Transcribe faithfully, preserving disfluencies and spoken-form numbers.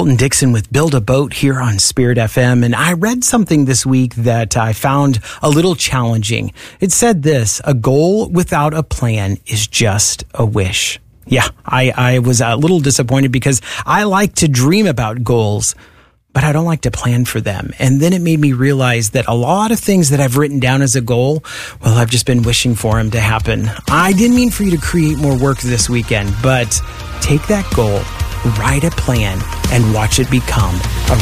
Colton Dixon with Build a Boat here on Spirit F M. And I read something this week that I found a little challenging. It said this: a goal without a plan is just a wish. Yeah, I, I was a little disappointed because I like to dream about goals, but I don't like to plan for them. And then it made me realize that a lot of things that I've written down as a goal, well, I've just been wishing for them to happen. I didn't mean for you to create more work this weekend, but take that goal, write a plan, and watch it become a